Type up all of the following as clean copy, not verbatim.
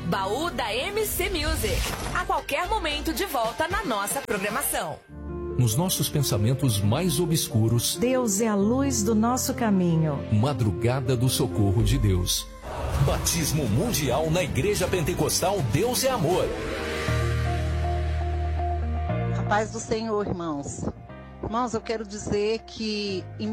Baú da MC Music. A qualquer momento de volta na nossa programação. Nos nossos pensamentos mais obscuros, Deus é a luz do nosso caminho. Madrugada do socorro de Deus. Batismo mundial na Igreja Pentecostal Deus é Amor. A paz do Senhor, irmãos. Irmãos, eu quero dizer que em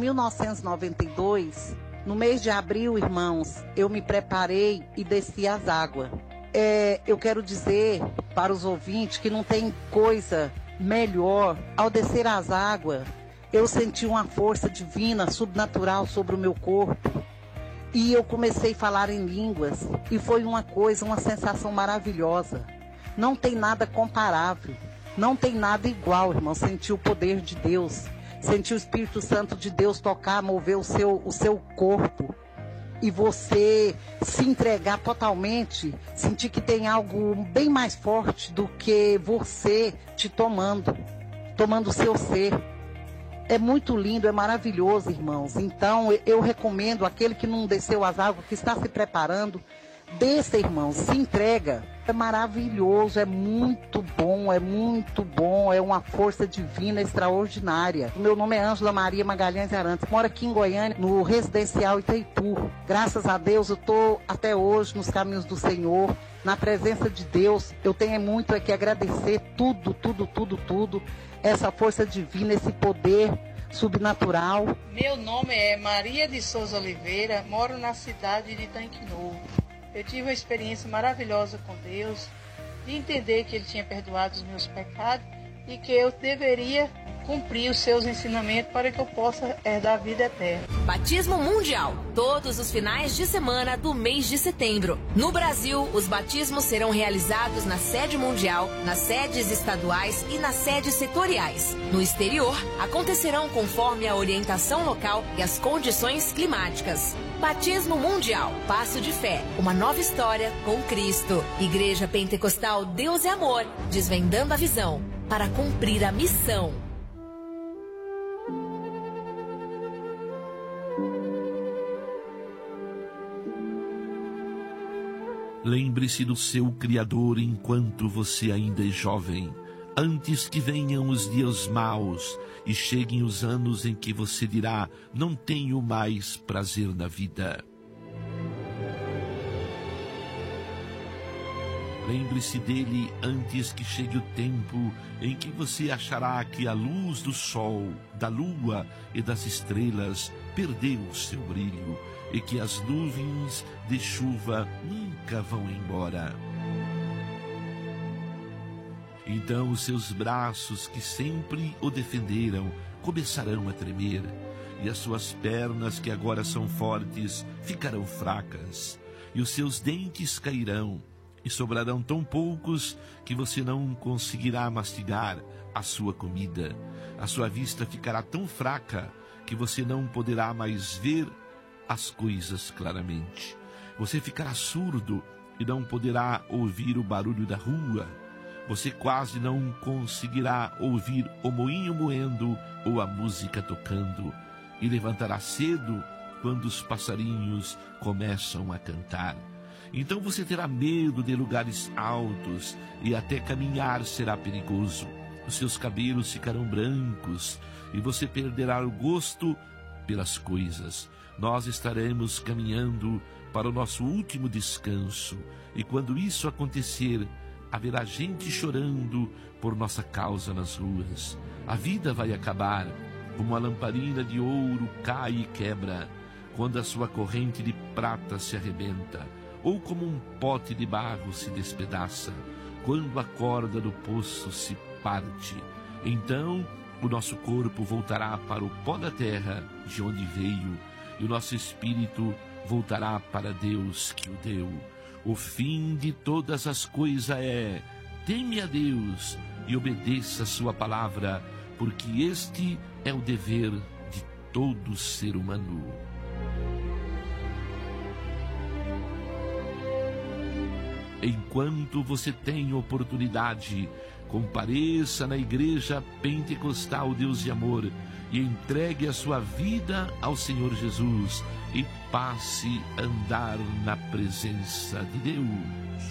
1992, no mês de abril, irmãos, eu me preparei e desci as águas. Eu quero dizer para os ouvintes que não tem coisa melhor. Ao descer as águas, eu senti uma força divina, subnatural sobre o meu corpo. E eu comecei a falar em línguas. E foi uma sensação maravilhosa. Não tem nada comparável. Não tem nada igual, irmão. Senti o poder de Deus. Senti o Espírito Santo de Deus tocar, mover o seu corpo. E você se entregar totalmente, sentir que tem algo bem mais forte do que você te tomando o seu ser. É muito lindo, é maravilhoso, irmãos. Então, eu recomendo aquele que não desceu as águas, que está se preparando, desça, irmãos, se entrega. É maravilhoso, é muito bom, é uma força divina extraordinária. Meu nome é Ângela Maria Magalhães Arantes, moro aqui em Goiânia, no residencial Itaipu. Graças a Deus eu estou até hoje nos caminhos do Senhor, na presença de Deus. Eu tenho muito que agradecer tudo, essa força divina, esse poder subnatural. Meu nome é Maria de Souza Oliveira, moro na cidade de Tanque Novo. Eu tive uma experiência maravilhosa com Deus, de entender que Ele tinha perdoado os meus pecados e que eu deveria cumprir os seus ensinamentos para que eu possa herdar a vida eterna. Batismo mundial, todos os finais de semana do mês de setembro. No Brasil, os batismos serão realizados na sede mundial, nas sedes estaduais e nas sedes setoriais. No exterior, acontecerão conforme a orientação local e as condições climáticas. Batismo mundial, passo de fé, uma nova história com Cristo. Igreja Pentecostal Deus é Amor, desvendando a visão para cumprir a missão. Lembre-se do seu Criador enquanto você ainda é jovem, antes que venham os dias maus e cheguem os anos em que você dirá: não tenho mais prazer na vida. Lembre-se dele antes que chegue o tempo em que você achará que a luz do sol, da lua e das estrelas perdeu o seu brilho e que as nuvens de chuva nunca vão embora. Então os seus braços, que sempre o defenderam, começarão a tremer, e as suas pernas, que agora são fortes, ficarão fracas, e os seus dentes cairão, e sobrarão tão poucos que você não conseguirá mastigar a sua comida. A sua vista ficará tão fraca que você não poderá mais ver as coisas claramente. Você ficará surdo e não poderá ouvir o barulho da rua. Você quase não conseguirá ouvir o moinho moendo ou a música tocando, e levantará cedo quando os passarinhos começam a cantar. Então você terá medo de lugares altos e até caminhar será perigoso. Os seus cabelos ficarão brancos e você perderá o gosto pelas coisas. Nós estaremos caminhando para o nosso último descanso, e quando isso acontecer, haverá gente chorando por nossa causa nas ruas. A vida vai acabar, como a lamparina de ouro cai e quebra, quando a sua corrente de prata se arrebenta, ou como um pote de barro se despedaça, quando a corda do poço se parte. Então o nosso corpo voltará para o pó da terra de onde veio, e o nosso espírito voltará para Deus que o deu. O fim de todas as coisas é: teme a Deus e obedeça a sua palavra, porque este é o dever de todo ser humano. Enquanto você tem oportunidade, compareça na Igreja Pentecostal Deus de Amor e entregue a sua vida ao Senhor Jesus e passe a andar na presença de Deus.